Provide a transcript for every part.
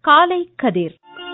காலை கதிர்.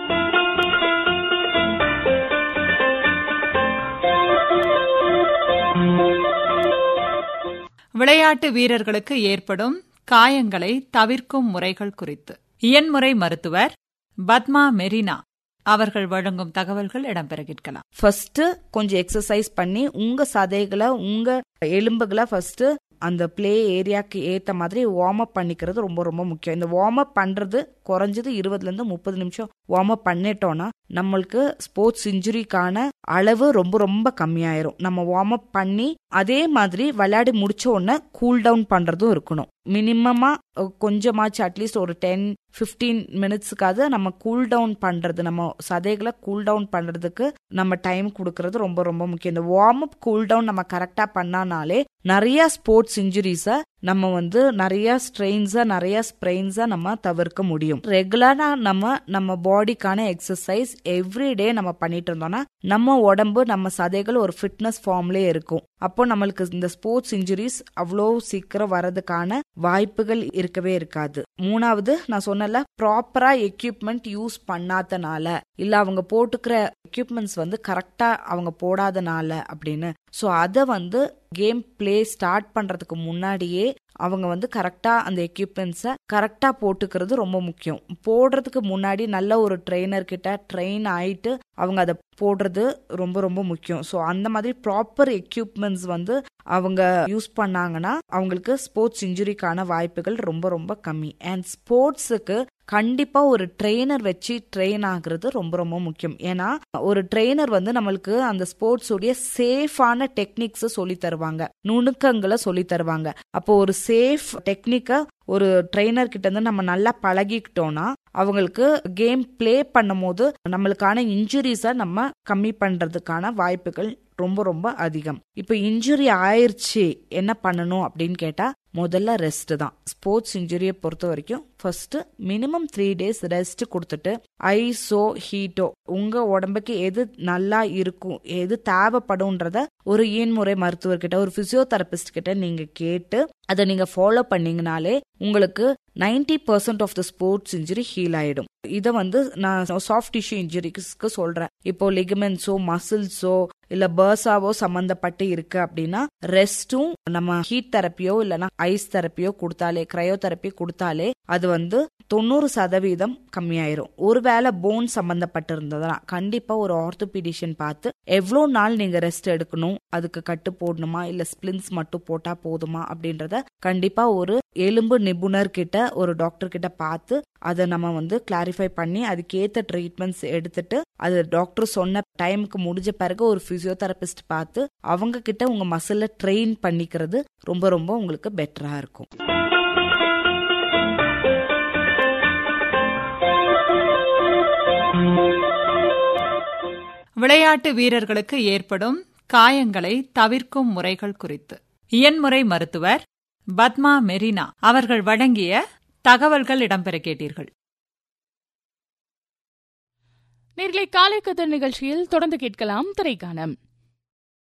விளையாட்டு வீரர்களுக்கு ஏற்படும் காயங்களை தவிர்க்கும் முறைகள் குறித்து இயன்முறை மருத்துவர் பத்மா மெரினா அவர்கள் வழங்கும் தகவல்கள் இடம்பெற கேட்கலாம். ஃபர்ஸ்ட் கொஞ்சம் எக்ஸசைஸ் பண்ணி உங்க சதைகளை உங்க எலும்புகளை ஃபர்ஸ்ட் அந்த பிளே ஏரியாக்கு ஏத்த மாதிரி வார்ம் அப் பண்ணிக்கிறது ரொம்ப ரொம்ப முக்கியம். இந்த வார்ம் அப் பண்றது குறைஞ்சது 20-30 நிமிஷம் வார்ம் அப் பண்ணிட்டோம்னா நம்மளுக்கு ஸ்போர்ட்ஸ் இன்ஜுரிக்கான அளவு ரொம்ப ரொம்ப கம்மியாயிரும். நம்ம வார்ம் அப் பண்ணி அதே மாதிரி விளையாடி முடிச்ச உடனே கூல் டவுன் பண்றதும் இருக்கணும். மினிமமா கொஞ்சமாச்சு அட்லீஸ்ட் ஒரு 10-15 மினிட்ஸுக்காவது நம்ம கூல் டவுன் பண்றது, நம்ம சதைகளை கூல் டவுன் பண்றதுக்கு நம்ம டைம் கொடுக்கறது ரொம்ப ரொம்ப முக்கியம். இந்த வார்ம் அப் கூல் டவுன் நம்ம கரெக்டா பண்ணானாலே நிறைய ஸ்போர்ட்ஸ் இன்ஜுரிஸ நம்ம நிறைய ஸ்ட்ரெயின்ஸ நிறைய ஸ்ப்ரெயின்ஸ நம்ம தவிர்க்க முடியும். ரெகுலரா நம்ம பாடிக்கான எக்ஸசைஸ் எவ்ரிடே நம்ம பண்ணிட்டு இருந்தோம்னா நம்ம உடம்பு நம்ம சதைகள் ஒரு ஃபிட்னஸ் ஃபார்ம்லயே இருக்கும். அப்போ நம்மளுக்கு இந்த ஸ்போர்ட்ஸ் இன்ஜுரிஸ் அவ்வளோ சீக்கிரம் வரதுக்கான வாய்ப்புகள் இருக்கவே இருக்காது. மூணாவது, நான் சொன்னல ப்ராப்பரா எக்யூப்மெண்ட் யூஸ் பண்ணாதனால இல்ல அவங்க போட்டுக்கிற எக்யூப்மெண்ட்ஸ் கரெக்டா அவங்க போடாதனால அப்படின்னு. ஸோ அதை கேம் பிளே ஸ்டார்ட் பண்றதுக்கு முன்னாடியே அவங்க கரெக்டா அந்த எக்யூப்மெண்ட்ஸை கரெக்டா போட்டுக்கிறது ரொம்ப முக்கியம். போடுறதுக்கு முன்னாடி நல்ல ஒரு ட்ரெயினர் கிட்ட ட்ரெயின் ஆயிட்டு அவங்க அதை போடுறது ரொம்ப ரொம்ப முக்கியம். ஸோ அந்த மாதிரி ப்ராப்பர் எக்யூப்மெண்ட்ஸ் அவங்க யூஸ் பண்ணாங்கன்னா அவங்களுக்கு ஸ்போர்ட்ஸ் இன்ஜுரிக்கான வாய்ப்புகள் ரொம்ப ரொம்ப கம்மி. அண்ட் ஸ்போர்ட்ஸுக்கு கண்டிப்பா ஒரு ட்ரெயினர் வச்சு ட்ரெயின் ஆகுறது ரொம்ப ரொம்ப முக்கியம். ஏன்னா ஒரு ட்ரெயினர் நம்மளுக்கு அந்த ஸ்போர்ட்ஸ் உடைய சேஃபான டெக்னிக்ஸ் சொல்லி தருவாங்க, நுணுக்கங்களை சொல்லி தருவாங்க. அப்போ ஒரு சேஃப் டெக்னிக்க ஒரு ட்ரெயினர் கிட்ட இருந்து நம்ம நல்லா பழகிக்கிட்டோம்னா அவங்களுக்கு கேம் பிளே பண்ணும் போது நம்மளுக்கான இன்ஜுரிஸை நம்ம கம்மி பண்றதுக்கான வாய்ப்புகள் ரொம்ப ரொம்ப அதிகம். இப்ப இன்ஜுரி ஆயிருச்சு என்ன பண்ணணும் அப்படின்னு கேட்டா முதல்ல ரெஸ்ட் தான். ஸ்போர்ட்ஸ் இன்ஜுரியை பொறுத்த வரைக்கும் ஃபர்ஸ்ட் மினிமம் 3 days ரெஸ்ட் கொடுத்துட்டு ஐஸோ ஹீட்டோ உங்க உடம்புக்கு எது நல்லா இருக்கும் எது தேவைப்படும்ன்றத ஒரு இயன்முறை மருத்துவர்கிட்ட ஒரு பிசியோதெரபிஸ்ட் கிட்ட நீங்க கேட்டு அதை நீங்க ஃபாலோ பண்ணீங்கனாலே உங்களுக்கு 90% of the sports injury heel ஆயிடும். இதை நான் சாஃப்ட் டிஷ்யூ இன்ஜுரிக்கு சொல்றேன். இப்போ லிகமெண்ட்ஸோ மசில்ஸோ இல்ல பர்சாவோ சம்பந்தப்பட்டு இருக்கு அப்படின்னா ரெஸ்டும் நம்ம ஹீட் தெரப்பியோ இல்லைன்னா ஐஸ் தெரப்பியோ கொடுத்தாலே கிரையோ தெரப்பி கொடுத்தாலே அது 90% கம்மியாயிரும். ஒருவேளை போன் சம்பந்தப்பட்டு இருந்ததுன்னா கண்டிப்பா ஒரு ஆர்த்தோபீடிஷியன் பார்த்து எவ்வளோ நாள் நீங்க ரெஸ்ட் எடுக்கணும், அதுக்கு கட்டு போடணுமா இல்ல ஸ்பிளின்ஸ் மட்டும் போட்டா போதுமா அப்படின்றத கண்டிப்பா ஒரு எலும்பு நிபுணர் கிட்ட ஒரு டாக்டர் கிட்ட பார்த்து அதை நம்ம கிளாரிஃபை பண்ணி அதுக்கேற்ற ட்ரீட்மெண்ட்ஸ் எடுத்துட்டு அது டாக்டர் சொன்ன டைமுக்கு முடிஞ்ச பிறகு ஒரு பிசியோதெரபிஸ்ட் பார்த்து அவங்க கிட்ட உங்க மசில ட்ரெயின் பண்ணிக்கிறது ரொம்ப ரொம்ப உங்களுக்கு பெட்டரா இருக்கும். விளையாட்டு வீரர்களுக்கு ஏற்படும் காயங்களை தவிர்க்கும் முறைகள் குறித்து இயன்முறை மருத்துவர் பத்மா மெரினா அவர்கள் வழங்கிய தகவல்கள் இடம்பெற கேட்டீர்கள். நேர்களை காலை கதிர் நிகழ்ச்சியில் தொடர்ந்து கேட்கலாம் திரைக்காணம்.